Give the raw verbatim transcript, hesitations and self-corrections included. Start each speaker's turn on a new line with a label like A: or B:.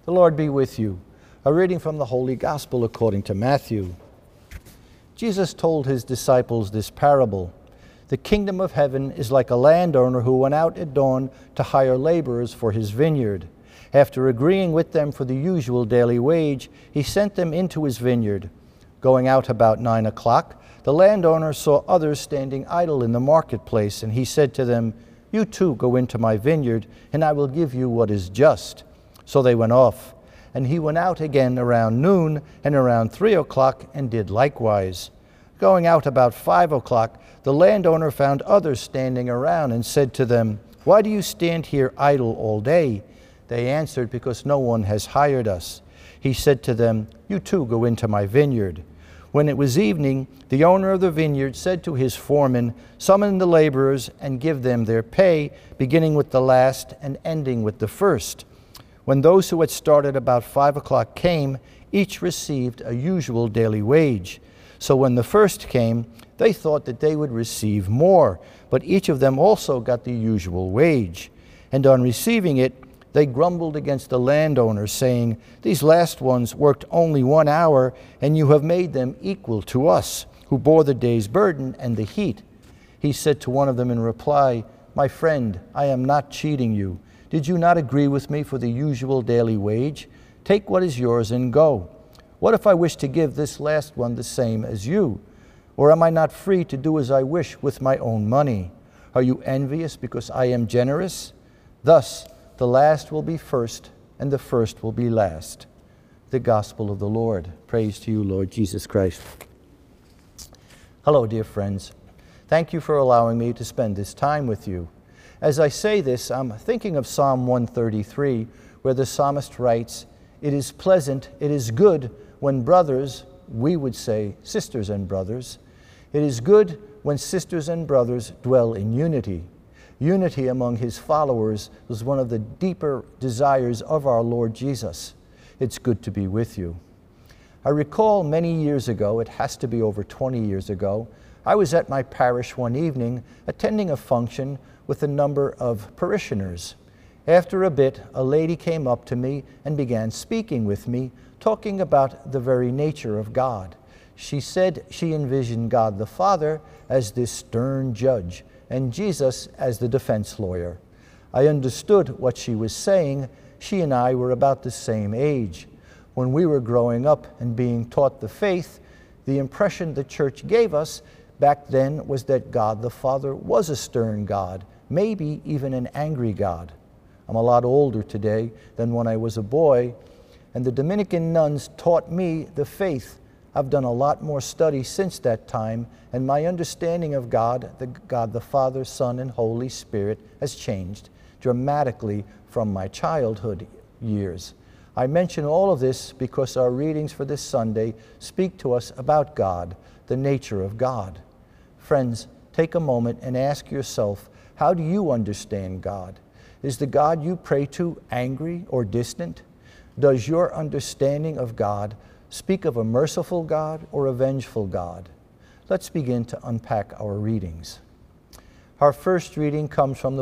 A: The Lord be with you. A reading from the Holy Gospel according to Matthew. Jesus told his disciples this parable. The kingdom of heaven is like a landowner who went out at dawn to hire laborers for his vineyard. After agreeing with them for the usual daily wage, he sent them into his vineyard. Going out about nine o'clock, the landowner saw others standing idle in the marketplace, and he said to them, "You too go into my vineyard, and I will give you what is just." So they went off. And he went out again around noon and around three o'clock and did likewise. Going out about five o'clock, the landowner found others standing around and said to them, "Why do you stand here idle all day?" They answered, "Because no one has hired us." He said to them, "You too go into my vineyard." When it was evening, the owner of the vineyard said to his foreman, "Summon the laborers and give them their pay, beginning with the last and ending with the first." When those who had started about five o'clock came, each received a usual daily wage. So when the first came, they thought that they would receive more, but each of them also got the usual wage. And on receiving it, they grumbled against the landowner, saying, "These last ones worked only one hour, and you have made them equal to us, who bore the day's burden and the heat." He said to one of them in reply, "My friend, I am not cheating you. Did you not agree with me for the usual daily wage? Take what is yours and go. What if I wish to give this last one the same as you? Or am I not free to do as I wish with my own money? Are you envious because I am generous? Thus, the last will be first, and the first will be last." The Gospel of the Lord. Praise to you, Lord Jesus Christ. Hello, dear friends. Thank you for allowing me to spend this time with you. As I say this, I'm thinking of Psalm one thirty-three, where the psalmist writes, "It is pleasant, it is good when brothers," we would say sisters and brothers, "it is good when sisters and brothers dwell in unity." Unity among his followers was one of the deeper desires of our Lord Jesus. It's good to be with you. I recall many years ago, it has to be over twenty years ago, I was at my parish one evening attending a function with a number of parishioners. After a bit, a lady came up to me and began speaking with me, talking about the very nature of God. She said she envisioned God the Father as this stern judge, and Jesus as the defense lawyer. I understood what she was saying. She and I were about the same age. When we were growing up and being taught the faith, the impression the church gave us back then was that God the Father was a stern God, maybe even an angry God. I'm a lot older today than when I was a boy, and the Dominican nuns taught me the faith. I've done a lot more study since that time, and my understanding of God, the God the Father, Son, and Holy Spirit, has changed dramatically from my childhood years. I mention all of this because our readings for this Sunday speak to us about God, the nature of God. Friends, take a moment and ask yourself, how do you understand God? Is the God you pray to angry or distant? Does your understanding of God speak of a merciful God or a vengeful God? Let's begin to unpack our readings. Our first reading comes from the